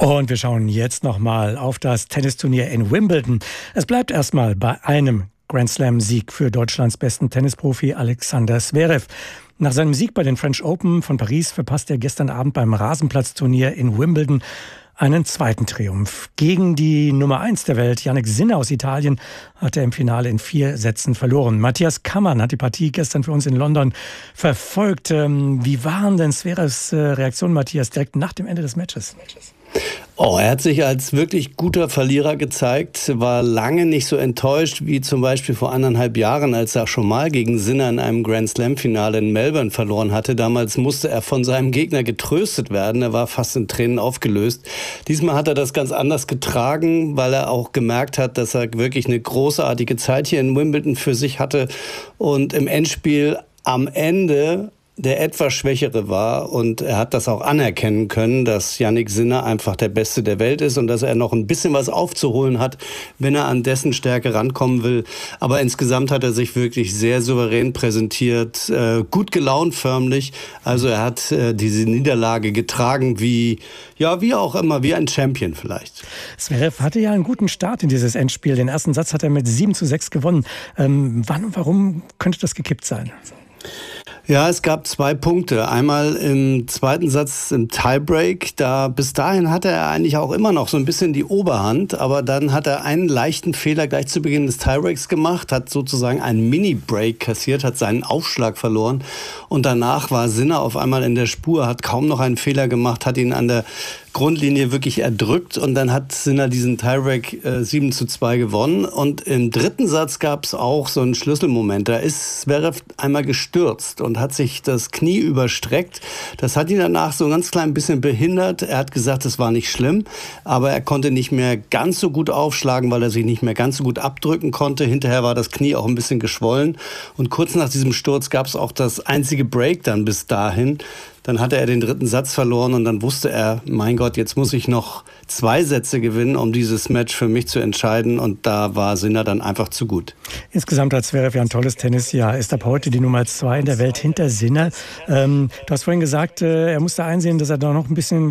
Und wir schauen jetzt nochmal auf das Tennisturnier in Wimbledon. Es bleibt erstmal bei einem Grand-Slam-Sieg für Deutschlands besten Tennisprofi Alexander Zverev. Nach seinem Sieg bei den French Open von Paris verpasste er gestern Abend beim Rasenplatzturnier in Wimbledon einen zweiten Triumph. Gegen die Nummer 1 der Welt, Jannik Sinner aus Italien, hat er im Finale in 4 Sätzen verloren. Matthias Kammann hat die Partie gestern für uns in London verfolgt. Wie waren denn Zverevs Reaktionen, Matthias, direkt nach dem Ende des Matches? Er hat sich als wirklich guter Verlierer gezeigt, war lange nicht so enttäuscht wie zum Beispiel vor 1,5 Jahren, als er schon mal gegen Sinner in einem Grand-Slam-Finale in Melbourne verloren hatte. Damals musste er von seinem Gegner getröstet werden, er war fast in Tränen aufgelöst. Diesmal hat er das ganz anders getragen, weil er auch gemerkt hat, dass er wirklich eine großartige Zeit hier in Wimbledon für sich hatte und im Endspiel am Ende der etwas Schwächere war, und er hat das auch anerkennen können, dass Jannik Sinner einfach der Beste der Welt ist und dass er noch ein bisschen was aufzuholen hat, wenn er an dessen Stärke rankommen will. Aber insgesamt hat er sich wirklich sehr souverän präsentiert, gut gelaunt förmlich. Also er hat diese Niederlage getragen wie auch immer, wie ein Champion vielleicht. Zverev hatte ja einen guten Start in dieses Endspiel. Den ersten Satz hat er mit 7:6 gewonnen. Wann und warum könnte das gekippt sein? Ja, es gab 2 Punkte. Einmal im zweiten Satz im Tiebreak. Bis dahin hatte er eigentlich auch immer noch so ein bisschen die Oberhand, aber dann hat er einen leichten Fehler gleich zu Beginn des Tiebreaks gemacht, hat sozusagen einen Mini-Break kassiert, hat seinen Aufschlag verloren, und danach war Sinner auf einmal in der Spur, hat kaum noch einen Fehler gemacht, hat ihn an der Grundlinie wirklich erdrückt, und dann hat Sinner diesen Tiebreak 7:2 gewonnen. Und im dritten Satz gab es auch so einen Schlüsselmoment. Da ist Zverev einmal gestürzt und hat sich das Knie überstreckt. Das hat ihn danach so ein ganz klein bisschen behindert. Er hat gesagt, es war nicht schlimm, aber er konnte nicht mehr ganz so gut aufschlagen, weil er sich nicht mehr ganz so gut abdrücken konnte. Hinterher war das Knie auch ein bisschen geschwollen. Und kurz nach diesem Sturz gab es auch das einzige Break dann bis dahin. Dann hatte er den dritten Satz verloren, und dann wusste er, mein Gott, jetzt muss ich noch 2 Sätze gewinnen, um dieses Match für mich zu entscheiden. Und da war Sinner dann einfach zu gut. Insgesamt hat Zverev ja ein tolles Tennisjahr. Ist ab heute die Nummer 2 in der Welt hinter Sinner. Du hast vorhin gesagt, er musste einsehen, dass er da noch ein bisschen